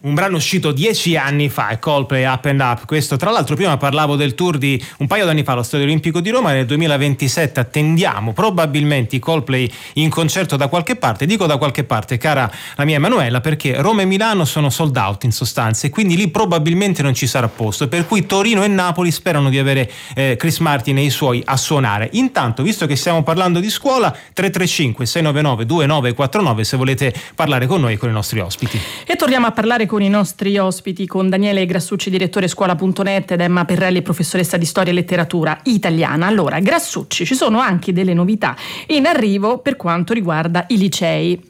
Un brano uscito 10 anni fa, è Coldplay, Up and Up. Questo, tra l'altro, prima parlavo del tour di un paio d'anni fa allo Stadio Olimpico di Roma. Nel 2027 attendiamo probabilmente i Coldplay in concerto da qualche parte. Dico da qualche parte, cara la mia Emanuela, perché Roma e Milano sono sold out in sostanza, e quindi lì probabilmente non ci sarà posto, per cui Torino e Napoli sperano di avere Chris Martin e i suoi a suonare. Intanto, visto che stiamo parlando di scuola, 335 699 2949 se volete parlare con noi e con i nostri ospiti. E torniamo a parlare con i nostri ospiti, con Daniele Grassucci, direttore scuola.net, ed Emma Perrelli, professoressa di storia e letteratura italiana. Allora, Grassucci, ci sono anche delle novità in arrivo per quanto riguarda i licei.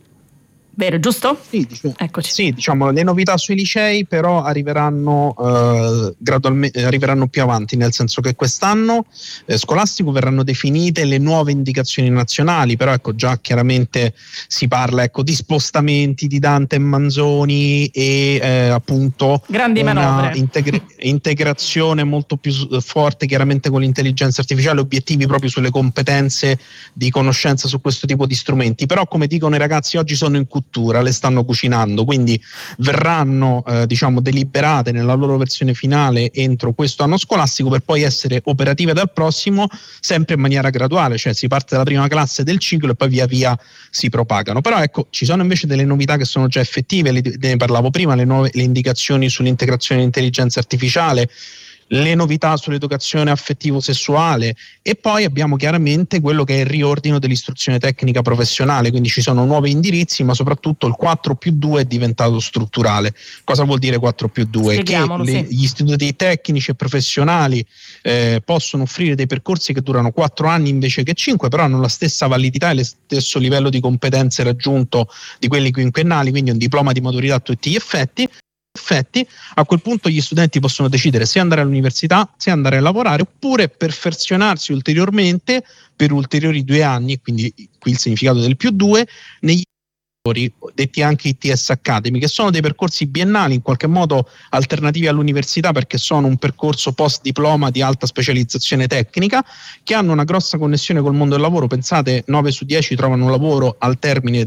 Vero, giusto? Sì, Eccoci. Sì, diciamo, le novità sui licei però arriveranno gradualmente, arriveranno più avanti, nel senso che quest'anno scolastico verranno definite le nuove indicazioni nazionali, però ecco, già chiaramente si parla, ecco, di spostamenti di Dante e Manzoni e appunto grandi una manovre, integrazione molto più forte chiaramente con l'intelligenza artificiale, obiettivi proprio sulle competenze di conoscenza su questo tipo di strumenti. Però, come dicono i ragazzi, oggi sono in le stanno cucinando, quindi verranno deliberate nella loro versione finale entro questo anno scolastico, per poi essere operative dal prossimo, sempre in maniera graduale, cioè si parte dalla prima classe del ciclo e poi via via si propagano. Però ecco, ci sono invece delle novità che sono già effettive, ne parlavo prima, le indicazioni sull'integrazione dell'intelligenza artificiale, le novità sull'educazione affettivo-sessuale, e poi abbiamo chiaramente quello che è il riordino dell'istruzione tecnica professionale, quindi ci sono nuovi indirizzi, ma soprattutto il 4+2 è diventato strutturale. Cosa vuol dire 4+2? Che gli istituti tecnici e professionali possono offrire dei percorsi che durano 4 anni invece che 5, però hanno la stessa validità e lo stesso livello di competenze raggiunto di quelli quinquennali, quindi un diploma di maturità a tutti gli effetti. A quel punto gli studenti possono decidere se andare all'università, se andare a lavorare, oppure perfezionarsi ulteriormente per ulteriori 2 anni, quindi qui il significato del +2, negli detti anche ITS Academy, che sono dei percorsi biennali in qualche modo alternativi all'università, perché sono un percorso post diploma di alta specializzazione tecnica, che hanno una grossa connessione col mondo del lavoro. Pensate, 9 su 10 trovano un lavoro al termine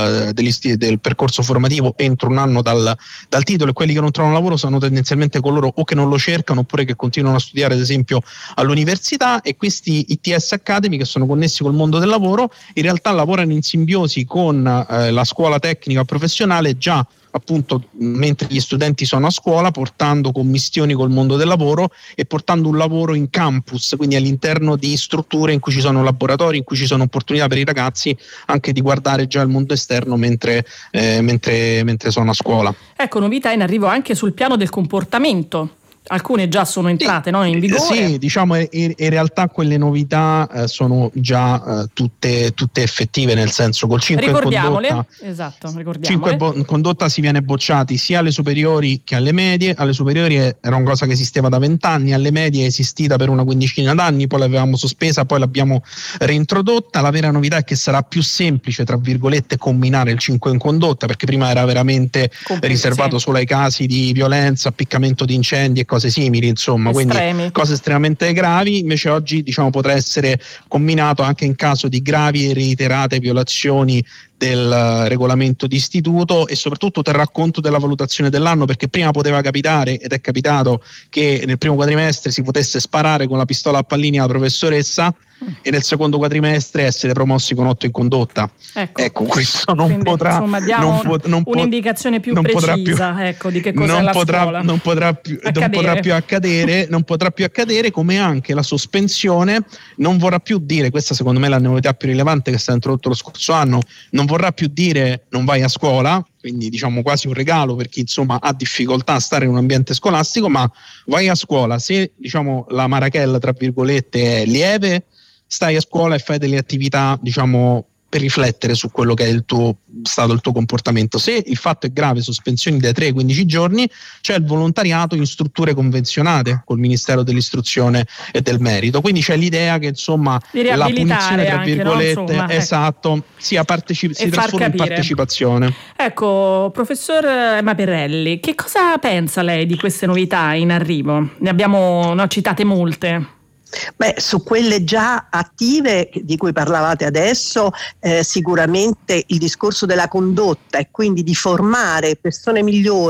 del percorso formativo entro un anno dal titolo, e quelli che non trovano lavoro sono tendenzialmente coloro o che non lo cercano oppure che continuano a studiare ad esempio all'università. E questi ITS Academy, che sono connessi col mondo del lavoro, in realtà lavorano in simbiosi con la scuola tecnica professionale già appunto mentre gli studenti sono a scuola, portando commistioni col mondo del lavoro e portando un lavoro in campus, quindi all'interno di strutture in cui ci sono laboratori, in cui ci sono opportunità per i ragazzi anche di guardare già il mondo esterno mentre sono a scuola. Ecco, novità in arrivo anche sul piano del comportamento. Alcune già sono entrate, no, in vigore. Sì, diciamo in realtà quelle novità sono già tutte effettive, nel senso col 5 in condotta. Esatto, ricordiamole. 5 in condotta si viene bocciati sia alle superiori che alle medie. Alle superiori era una cosa che esisteva da 20 anni, alle medie è esistita per una quindicina d'anni, poi l'avevamo sospesa, poi l'abbiamo reintrodotta. La vera novità è che sarà più semplice, tra virgolette, combinare il 5 in condotta, perché prima era veramente riservato solo ai casi di violenza, appiccamento di incendi e cose simili, insomma, quindi cose estremamente gravi. Invece oggi potrà essere combinato anche in caso di gravi e reiterate violazioni del regolamento di istituto, e soprattutto terrà conto della valutazione dell'anno, perché prima poteva capitare, ed è capitato, che nel primo quadrimestre si potesse sparare con la pistola a pallini alla professoressa e nel secondo quadrimestre essere promossi con 8 in condotta. Ecco, questo non potrà, insomma, diamo un'indicazione più precisa, ecco, di che cos'è la scuola. Non potrà più accadere, come anche la sospensione non vorrà più dire, questa secondo me è la novità più rilevante che è stata introdotta lo scorso anno, non vorrà più dire non vai a scuola, quindi quasi un regalo per chi insomma ha difficoltà a stare in un ambiente scolastico, ma vai a scuola. Se la marachella tra virgolette è lieve, stai a scuola e fai delle attività per riflettere su quello che è il tuo comportamento. Se il fatto è grave, sospensioni dai 3 ai 15 giorni, c'è il volontariato in strutture convenzionate col Ministero dell'Istruzione e del Merito. Quindi c'è l'idea che la punizione, tra virgolette, esatto, si trasforma in partecipazione. Ecco, professor Emma Perrelli, che cosa pensa lei di queste novità in arrivo? Ne abbiamo citate molte. Su quelle già attive di cui parlavate adesso, sicuramente il discorso della condotta e quindi di formare persone migliori